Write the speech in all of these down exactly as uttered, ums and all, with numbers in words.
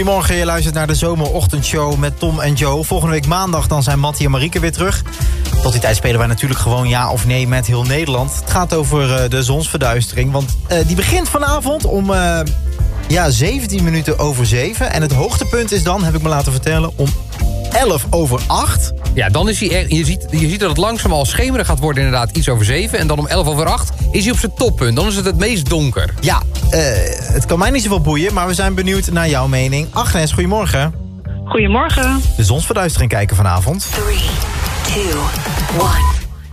Goedemorgen, je luistert naar de zomerochtendshow met Tom en Joe. Volgende week maandag dan zijn Mattie en Marieke weer terug. Tot die tijd spelen wij natuurlijk gewoon ja of nee met heel Nederland. Het gaat over uh, de zonsverduistering, want uh, die begint vanavond om uh, ja, zeventien minuten over zeven. En het hoogtepunt is dan, heb ik me laten vertellen, om elf over acht. Ja, dan is hij er, je, ziet, je ziet dat het langzaam al schemerig gaat worden, inderdaad iets over zeven. En dan om elf over acht is hij op zijn toppunt. Dan is het het meest donker. Ja, uh, het kan mij niet zoveel boeien, maar we zijn benieuwd naar jouw mening. Agnes, goedemorgen. Goedemorgen. De zonsverduistering kijken vanavond. three, two, one.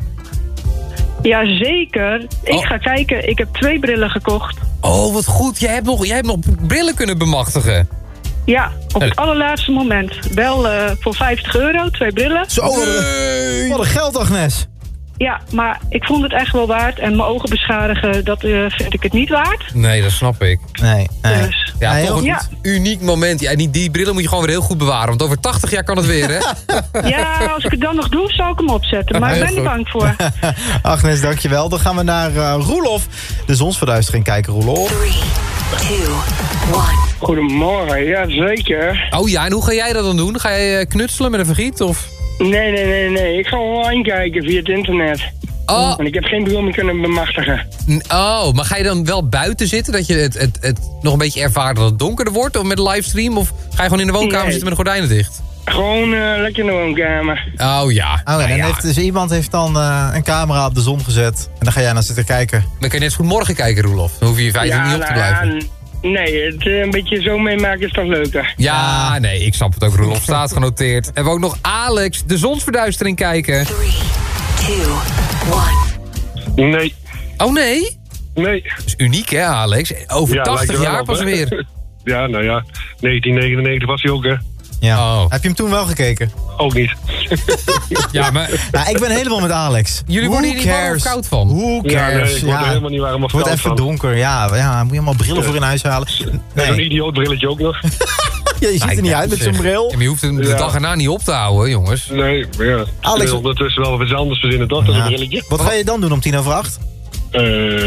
Jazeker. Ik Oh. ga kijken. Ik heb twee brillen gekocht. Oh, wat goed. Jij hebt nog, jij hebt nog brillen kunnen bemachtigen. Ja, op het Hey. allerlaatste moment. Wel uh, voor vijftig euro, twee brillen. Zo, wat een- wat een geld, Agnes. Ja, maar ik vond het echt wel waard. En mijn ogen beschadigen, dat uh, vind ik het niet waard. Nee, dat snap ik. Nee, nee. Dus, Ja, Nee, toch een heel goed. uniek moment. Ja, die, die brillen moet je gewoon weer heel goed bewaren. Want over tachtig jaar kan het weer, hè? ja, als ik het dan nog doe, zal ik hem opzetten. Maar ik Heel ben er goed. bang voor. Agnes, dankjewel. Dan gaan we naar uh, Roelof. De zonsverduistering kijken, Roelof. three, two, one. Goedemorgen, ja zeker. Oh ja, en hoe ga jij dat dan doen? Ga jij eh, knutselen met een vergiet? Of? Nee, nee, nee, nee. Ik ga online kijken via het internet. Oh, En ik heb geen bril meer kunnen bemachtigen. n- oh, maar ga je dan wel buiten zitten? Dat je het, het, het nog een beetje ervaart dat het donkerder wordt? Of met een livestream? Of ga je gewoon in de woonkamer Nee. zitten met de gordijnen dicht? Gewoon uh, lekker in de woonkamer. Oh ja. Oh, Nou en dan ja. heeft, dus iemand heeft dan uh, een camera op de zon gezet. En dan ga jij naar zitten kijken. Dan kan je net zo goed morgen kijken, Roelof. Dan hoef je je vijf uur niet op te nou blijven. ja, n- nee, het uh, een beetje zo meemaken is toch leuker. Ja, nee, ik snap het ook. Roelof staat genoteerd. En we ook nog Alex, de zonsverduistering kijken. Three, two, one. Nee, Oh nee? nee. Dat is uniek, hè, Alex? Over Ja, lijkt tachtig er wel jaar op, pas hè? weer. Ja, nou ja, negentien negenennegentig was hij ook, hè? Ja. Oh. Heb je hem toen wel gekeken? Ook niet. Ja, maar Nou, ik ben helemaal met Alex. jullie Who worden hier niet warm of cares? koud van? Who Ja, nee, cares? ik word er helemaal niet warm of Het wordt koud even van. donker. Ja, ja, moet je allemaal brillen voor in huis halen. En zo'n Nee, idioot brilletje ook nog. ja, je ziet er niet Ja, uit met zeg. zo'n bril. Ja, maar je hoeft hem de Ja. dag erna niet op te houden, jongens. Nee, maar ja. Alex- Ik wil ondertussen wel wat anders verzinnen, toch? Dat Ja. een brilletje. Wat ga je dan doen om tien over acht? Eh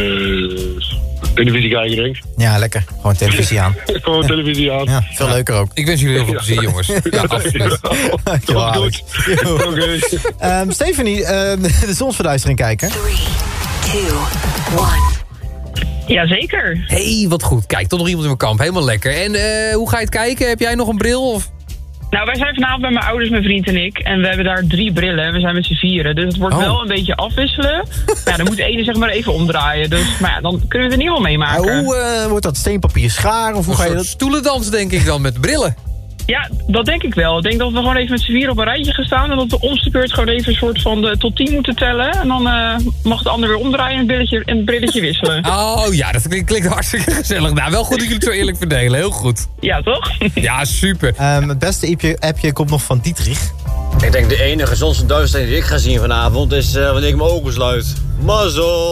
televisie kijken, denk ik. Ja, lekker. Gewoon televisie aan. Gewoon televisie aan. Ja, veel leuker ook. Ik wens jullie heel veel plezier, jongens. Ja, afgepest. Dankjewel, Komt Alex. goed. Jo. Oké. Ehm, Stephanie, ehm, de zonsverduistering kijken. Three, two, one. Jazeker. hey, wat goed. Kijk, toch nog iemand in mijn kamp. Helemaal lekker. En eh, hoe ga je het kijken? Heb jij nog een bril? Of? Nou, wij zijn vanavond bij mijn ouders, mijn vriend en ik. En we hebben daar drie brillen. We zijn met z'n vieren. Dus het wordt Oh. wel een beetje afwisselen. Ja, dan moet de ene zeg maar even omdraaien. Dus, maar ja, dan kunnen we het in ieder geval Ah, meemaken. hoe eh, wordt dat steenpapier schaar? Of hoe Een ga je soort dat? stoelendans, denk ik dan, met brillen. Ja, dat denk ik wel. Ik denk dat we gewoon even met z'n vieren op een rijtje gaan staan. En dat we om de beurt gewoon even een soort van de tot tien moeten tellen. En dan eh, mag de ander weer omdraaien en het brilletje, en het brilletje wisselen. Oh ja, dat klinkt, klinkt hartstikke gezellig. Nou, wel goed dat jullie het zo eerlijk verdelen. Heel goed. Ja, toch? Ja, super. Ehm, het beste appje, appje komt nog van Dietrich. Ik denk de enige zonsverduistering die ik ga zien vanavond is uh, wanneer ik mijn ogen sluit. Mazzel!